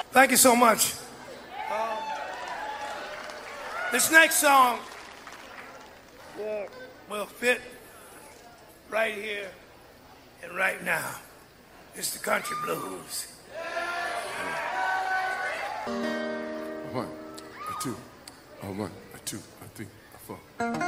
Thank you so much. This next song will fit right here and right now. It's the country blues. 1, 2, 1, 2, 3, 4.